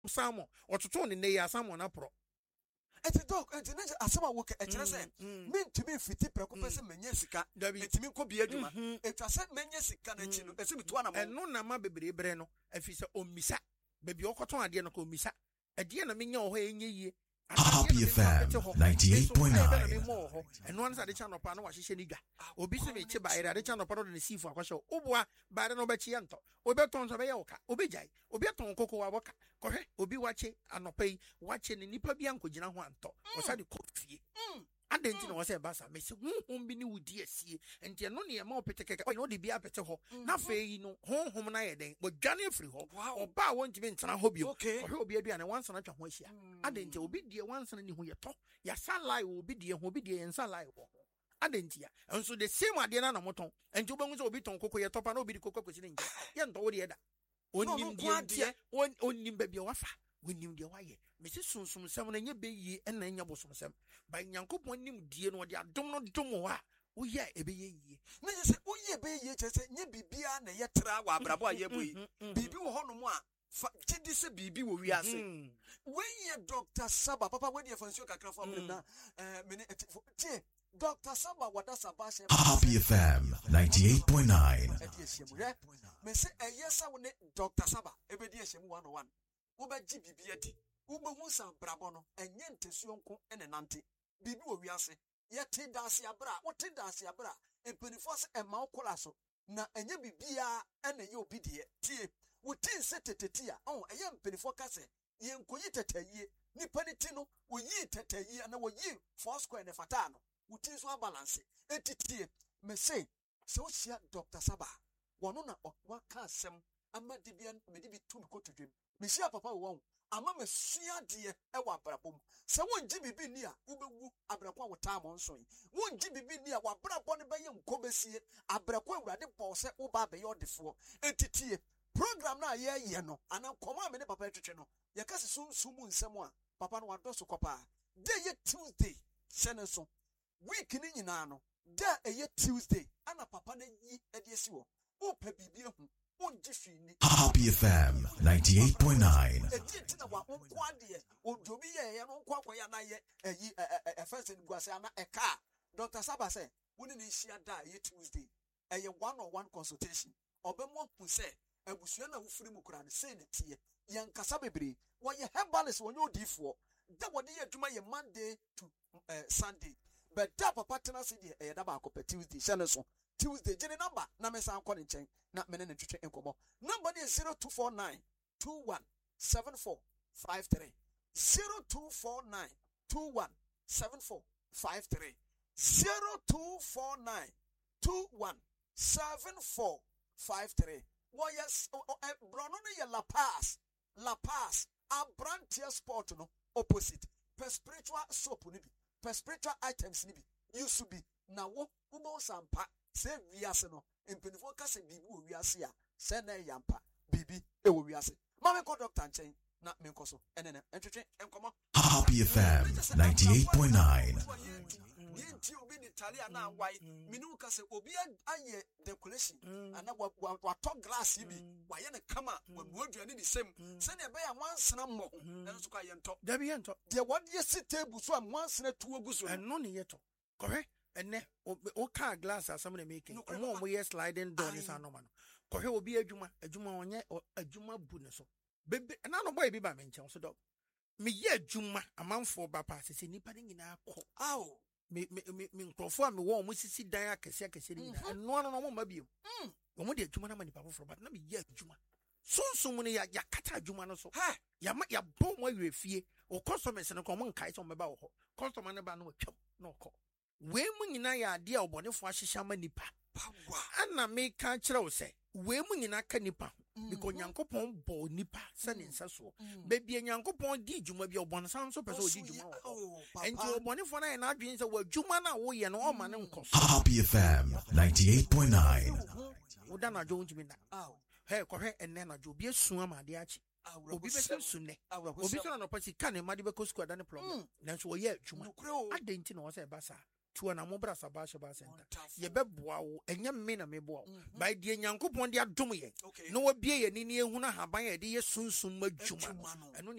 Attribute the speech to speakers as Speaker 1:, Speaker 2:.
Speaker 1: Samo or to turn in the someone up.
Speaker 2: It's a dog, and asama work at Chelsea. Mean to me, fifty precopes and Menyesica, it mean could be a duma. It was said Menyesica,
Speaker 1: and no nama baby breno, if it's a missa, baby Ocoton, dear no missa, a dear no mignon way in ye.
Speaker 3: Happy FM 98.9.
Speaker 1: And once at the channel pano was sheniga. Obisime by the channel pano in the sea for a show. Oboa, Barano Bachianto, Obertons of Ayoka, Obejai, Oberton Coco Waka, Corre, Obi watching and no pay, watching in Nipa Bianco Jinahuanto, or Sadi Coffee. I didn't know say basa me say won be ni wudi asie enti no ne ma opeteke o no de bia pete ho na fe no honhom na ye den but dwane afri ho oba won timi ntana ho bio ohwe obi adua ne wansa na twa ho ahia adenti obi die wansa na ni ho ye to ya salai obi die ho obi die yen salai ho adenti ya enso the same ade na na moton enti obangu so obi ton kokko ye topa na obi di kokko kwesi ne nje ye nto wo de da onim die onim ba bia wafa wonim de waye mesi sunsum sem na nya beyi na nya bosom sem ba nyankopon nim die no de adom no dom wa wo ye ebeye yie
Speaker 2: na je se wo ye beye che se nya bibia na ye tra wa abrabo a ye boyi bibi wo hono mu a gidi se bibi wo wiase we ye Dr. Saba papa we de fansuo kakra fo amna mene tie Dr. Saba wada Saba she
Speaker 3: Happy FM 98.9.
Speaker 2: me se eyesa wo ne Dr. Saba ebedi ehemu 101 wo ba gi bibia di wo ba hu san brabo no enye ntesuo nko ene nante bibi wo wiase ye te dase abra wo te dase abra empenifo se ema okola so na enye bibia ene ye obidie tie wo tin se tetetia eye empenifo kase ye nkoyi tetayie nipa ni ti no wo yi tetayie na wo yi four square ne fata no wo tin so balance etitie me say so sia Dr. Saba wono na waka asem amadi bia medi bi tum ko tudwem me sia papa wo ama me sua de e wa brabom se won gi bibi ni a wo bewu abrako wo ta mo nso yi won gi bibi ni a wa brabo ne beye nkobesie abrako awurade bo se wo ba be yodefo etitie program na ye no ana koma me ne papa etwetwe no ye kase sunsumu nsem a papa no wado so kopa de ye Tuesday sene so week ni nyina no de ye Tuesday ana papa na yi e de esi wo wo pa bibi ehu
Speaker 3: Happy FM 98.9.
Speaker 2: Etina wa nkwade odobi ye no nkwa ya na ye eyi efense ni guase ana eka Dr. Saba say woni ni hia da ye Tuesday eye one-on-one consultation obemo pu say abusua na wofiri mu kura ne say ne tie ye nkasa bebre wo ye herbalist wonye odifo da wode ye adwuma ye Monday to Sunday but da papa tena se de eye da ba akopɛ Tuesday shane so Tuesday jene number na me san call nchen na me ne twetwe enkomo number is 0249 217453 0249 217453 0249 217453 what yes brono ne ye La Paz Abrantia Sport no opposite per spiritual soap ni bi per spiritual items ni bi used to be na wo ubo sampa se wiase no empenifo ka se bibi wo wiase a se na yampa bibi e wo wiase ma me ko doctor nchen na me nko so enene entwetwe enkomo
Speaker 3: Happy FM 98.9.
Speaker 2: Yenti obi ni Italia na wai minu ka se obi aye decoration ana wa to glass bi wa ye ne kama wa muaduane ni sem se ne be ya wansena mo na so ka ye nto
Speaker 1: da bi yento
Speaker 2: de wode ye sit table so am wansena tuo gu so
Speaker 1: no ne yeto correct ene o ka glass asam na making mo ye sliding door ni san no man kohwe obi adwuma onye adwuma bu ne so bebe na no boy bi ba me nchen so do me ye adwuma amanfo ba pa sese nipa ne nyina akọ
Speaker 2: aw
Speaker 1: me nkrofo a me wo mo sisi dan akese ni nyina no mo ma biom mo de adwuma na ma nipa foforo ba na me ye adwuma sunsum ne ya kata adwuma no so ha ya bo mo awie fie o customers ne ko mo nkai so mo ba wo ho customer ne ba no twam no ko we mu nyina ya ade a obonefo ahyehya ma nipa ana me ka kire wo se we mu nyina ka nipa because nyankopon bo nipa se ne nsa so bebia nyankopon di dwuma bia obonsan so pese odi dwuma wo enti obonefo na na adwen se wa dwuma na wo ye no o ma ne nkoso
Speaker 3: Happy FM 98.9.
Speaker 1: oda na jo ntimi na he ko hwe enne na jo bia su amade achi obi be su ne obi so na no pasi ka ne made be ko squad na problem nanso wo ye dwuma adenti na wo se basa tuo na mo bra sabasha ba center
Speaker 2: Wonderful.
Speaker 1: ye beboa wo enya me na meboa wo by de nyankopon de adom ye
Speaker 2: Okay.
Speaker 1: no wabie ye ni ehuna haban ye de ye sunsum madwuma
Speaker 2: Adwuma no.
Speaker 1: eno